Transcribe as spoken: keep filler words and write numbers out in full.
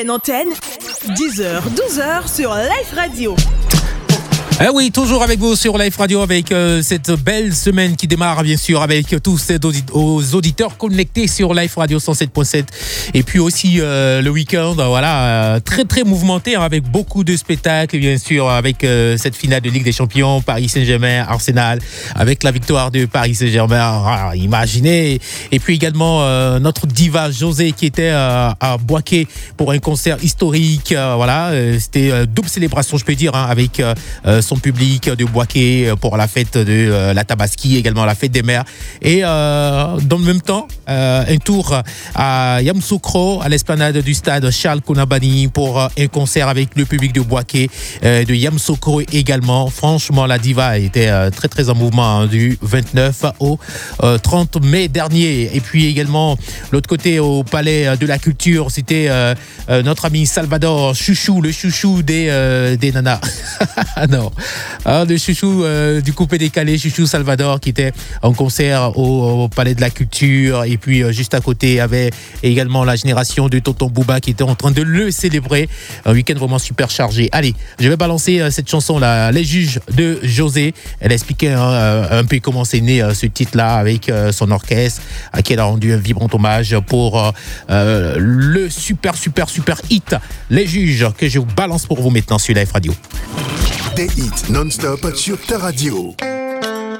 Une antenne, dix heures, douze heures sur Life Radio. Eh oui, toujours avec vous sur Life Radio avec euh, cette belle semaine qui démarre bien sûr avec tous ces audi- aux auditeurs connectés sur Life Radio cent sept point sept et puis aussi euh, le week-end, voilà, euh, très très mouvementé hein, avec beaucoup de spectacles bien sûr avec euh, cette finale de Ligue des Champions, Paris Saint-Germain, Arsenal, avec la victoire de Paris Saint-Germain, ah, imaginez, et puis également euh, notre diva José qui était euh, à Boaké pour un concert historique, euh, voilà, euh, c'était euh, double célébration je peux dire hein, avec euh, son public de Boaké pour la fête de euh, la Tabaski, également la fête des mers. Et euh, dans le même temps, euh, un tour à Yamoussoukro, à l'esplanade du stade Charles Kounabani pour euh, un concert avec le public de Boaké, euh, de Yamoussoukro également. Franchement, la diva était euh, très très en mouvement hein, du vingt-neuf au euh, trente mai dernier. Et puis également, l'autre côté au Palais de la Culture, c'était euh, euh, notre ami Salvador Chouchou, le chouchou des, euh, des nanas. non. Alors, le chouchou euh, du coupé décalé, chouchou Salvador qui était en concert au, au Palais de la Culture, et puis euh, juste à côté il y avait également la génération de Tonton Bouba qui était en train de le célébrer. Un week-end vraiment super chargé. Allez, je vais balancer euh, cette chanson là, Les Juges de José. Elle expliquait hein, euh, un peu comment c'est né euh, ce titre là avec euh, son orchestre à qui elle a rendu un vibrant hommage pour euh, euh, le super super super hit Les Juges que je vous balance pour vous maintenant sur Life Radio. Des hits non-stop sur ta radio.